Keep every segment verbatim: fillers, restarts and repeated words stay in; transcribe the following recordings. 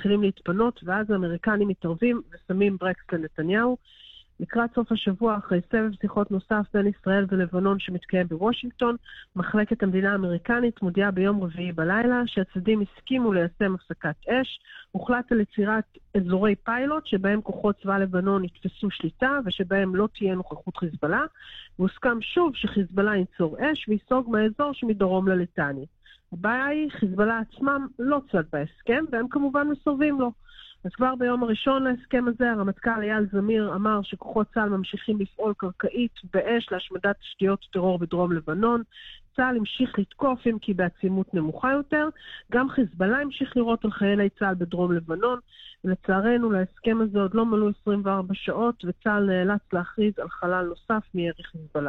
מתחילים להתפנות, ואז האמריקנים מתערבים ושמים ברקס לנתניהו. לקראת סוף השבוע, אחרי סבב שיחות נוסף בין ישראל ולבנון שמתקיים בוושינגטון, מחלקת המדינה האמריקנית מודיעה ביום רביעי בלילה שהצדדים הסכימו ליישם הפסקת אש. הוחלט על יצירת אזורי פיילוט שבהם כוחות צבא לבנון יתפסו שליטה ושבהם לא תהיה נוכחות חיזבאללה, והוסכם שוב שחיזבאללה ייצור אש ויסוג מהאזור שמדרום לליטני. הבעיה היא, חיזבאללה עצמם לא צד בהסכם והם כמובן מסרבים לו. אז כבר ביום הראשון להסכם הזה, הרמטכ"ל אייל זמיר אמר שכוחות צה"ל ממשיכים לפעול קרקעית באש להשמדת תשתיות טרור בדרום לבנון. צה"ל המשיך לתקוף אם כי בעצימות נמוכה יותר. גם חיזבאללה המשיך לירות על חיילי צה"ל בדרום לבנון. ולצערנו להסכם הזה עוד לא מלאו עשרים וארבע שעות, וצה"ל נאלץ להכריז על חלל נוסף מירי חיזבאללה.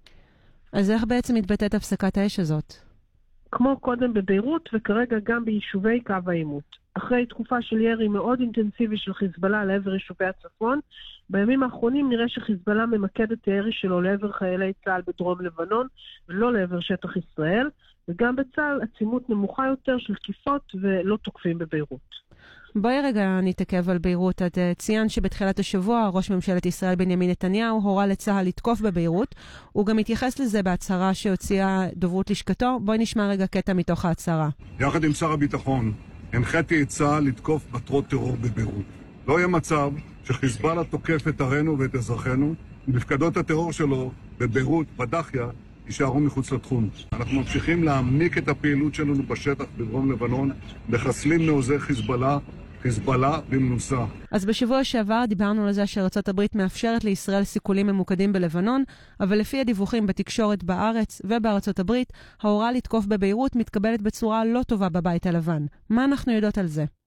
אז איך בעצם מתבטאת הפסקת האש הזאת? כמו קודם בביירות וכרגע גם ביישובי קו העימות. אחרי תקופה של ירי מאוד אינטנסיבי של חיזבאללה לעבר יישובי הצפון, בימים האחרונים נראה שחיזבאללה ממקד את הירי שלו לעבר חיילי צה"ל בדרום לבנון, ולא לעבר שטח ישראל, וגם בצה"ל עצימות נמוכה יותר של תקיפות ולא תוקפים בביירות. בואי רגע נתעכב על ביירות. את ציין שבתחילת השבוע ראש ממשלת ישראל בנימין נתניהו הורה לצה"ל לתקוף בביירות. הוא גם התייחס לזה בהצהרה שהוציאה דוברות לשכתו. בואי נשמע רגע קטע מתוך ההצהרה. יחד עם שר הביטחון הנחיתי את צה"ל לתקוף מטרות טרור בביירות. לא יהיה מצב שחיזבאללה תוקף את ערינו ואת אזרחינו, ומפקדות הטרור שלו בביירות, בדחיה, יישארו מחוץ לתחום. אנחנו ממשיכים להעמיק את הפעילות שלנו בשטח בדרום לבנון, מחסלים מעוזי חיזבאללה, חיזבאללה במנוסה. אז בשבוע שעבר דיברנו על זה שארצות הברית מאפשרת לישראל סיכולים ממוקדים בלבנון, אבל לפי הדיווחים בתקשורת בארץ ובארצות הברית, ההוראה לתקוף בביירות מתקבלת בצורה לא טובה בבית הלבן. מה אנחנו יודעות על זה?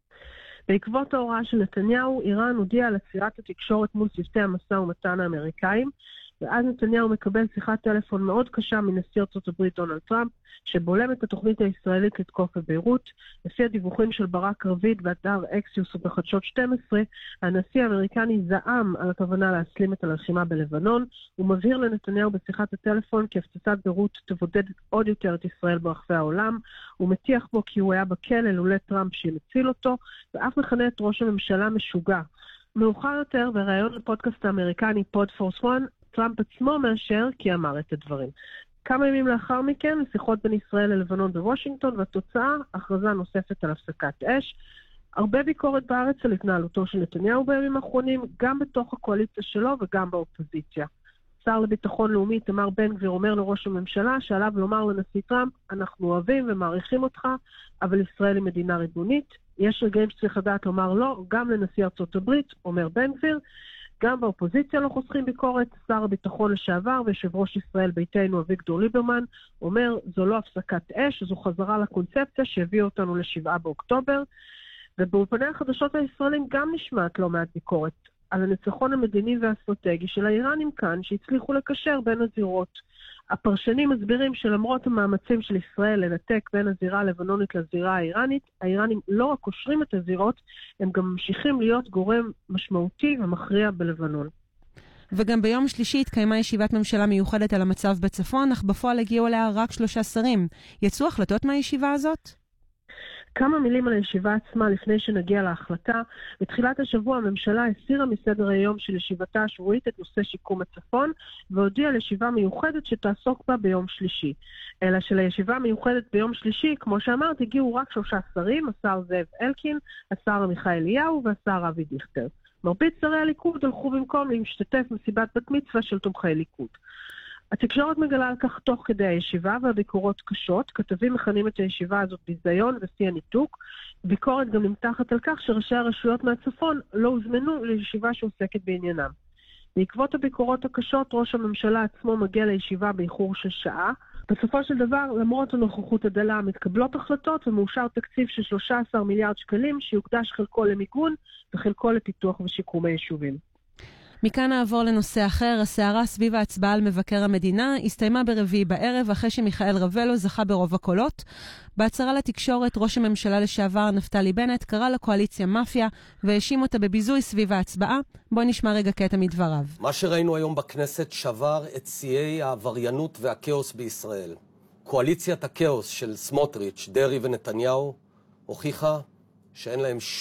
בעקבות ההוראה של נתניהו, איראן הודיעה על עצירת התקשורת מול צוותי המשא ומתן האמריקאים, ואז נתניהו מקבל שיחת טלפון מאוד קשה מנשיא ארצות הברית דונלד טראמפ, שבולם את התוכנית הישראלית לתקוף בביירות. לפי הדיווחים של ברק רביד באתר אקסיוס ובחדשות שתים עשרה, הנשיא האמריקני זעם על הכוונה להסלים את הלחימה בלבנון. הוא מבהיר לנתניהו בשיחת הטלפון כי הפצצת ביירות תבודד עוד יותר את ישראל ברחבי העולם. הוא מטיח בו כי הוא היה בכלא לולא טראמפ שמציל אותו, ואף מכנה את ראש הממשלה משוגע. מאוחר יותר, בראיון לפודקאסט האמריקני פוד פורס וואן, טראמפ עצמו מאשר כי אמר את הדברים. כמה ימים לאחר מכן, שיחות בין ישראל ללבנון בוושינגטון, והתוצאה, הכרזה נוספת על הפסקת אש. הרבה ביקורת בארץ על התנהלותו של נתניהו בימים האחרונים, גם בתוך הקואליציה שלו וגם באופוזיציה. שר לביטחון לאומי תמר בן גביר אומר לראש הממשלה שעליו לומר לנשיא טראמפ, אנחנו אוהבים ומעריכים אותך, אבל ישראל היא מדינה ריבונית. יש רגעים שצריך לדעת לומר לא, גם לנשיא ארצות הברית, אומר בן גביר. גם באופוזיציה לא חוסכים ביקורת. שר הביטחון לשעבר ויושב ראש ישראל ביתנו אביגדור ליברמן אומר, זו לא הפסקת אש, זו חזרה לקונספציה שהביאה אותנו לשבעה באוקטובר. ובאולפני החדשות הישראלים גם נשמעת לא מעט ביקורת על הניצחון המדיני והאסטרטגי של האיראנים כאן, שהצליחו לקשר בין הזירות. הפרשנים מסבירים שלמרות המאמצים של ישראל לנתק בין הזירה הלבנונית לזירה האיראנית, האיראנים לא רק קושרים את הזירות, הם גם ממשיכים להיות גורם משמעותי ומכריע בלבנון. וגם ביום שלישי התקיימה ישיבת ממשלה מיוחדת על המצב בצפון, אך בפועל הגיעו אליה רק שלושה שרים. יצאו החלטות מהישיבה הזאת? כמה מילים על הישיבה עצמה לפני שנגיע להחלטה. בתחילת השבוע הממשלה הסירה מסדר היום של ישיבתה השבועית את נושא שיקום הצפון, והודיעה לישיבה מיוחדת שתעסוק בה ביום שלישי. אלא שלישיבה מיוחדת ביום שלישי, כמו שאמרת, הגיעו רק שלושה שרים, השר זאב אלקין, השר עמיחי אליהו והשר אבי דיכטר. מרבית שרי הליכוד הלכו במקום להשתתף מסיבת בת מצווה של תומכי ליכוד. התקשורת מגלה על כך תוך כדי הישיבה והביקורות קשות. כתבים מכנים את הישיבה הזאת ביזיון ושיא הניתוק. ביקורת גם נמתחת על כך שראשי הרשויות מהצפון לא הוזמנו לישיבה שעוסקת בעניינם. בעקבות הביקורות הקשות, ראש הממשלה עצמו מגיע לישיבה באיחור של שעה. בסופו של דבר, למרות הנוכחות הדלה, מתקבלות החלטות ומאושר תקציב של שלושה עשר מיליארד שקלים שיוקדש חלקו למיגון וחלקו לפיתוח ושיקום היישובים. מכאן נעבור לנושא אחר. הסערה סביב ההצבעה על מבקר המדינה הסתיימה ברביעי בערב אחרי שמיכאל רבלו זכה ברוב הקולות. בהצהרה לתקשורת ראש הממשלה לשעבר נפתלי בנט קרא לקואליציה מאפיה והאשים אותה בביזוי סביב ההצבעה. בואו נשמע רגע קטע מדבריו. מה שראינו היום בכנסת שבר את שיאי העבריינות והכאוס בישראל. קואליציית הכאוס של סמוטריץ', דרי ונתניהו הוכיחה שאין להם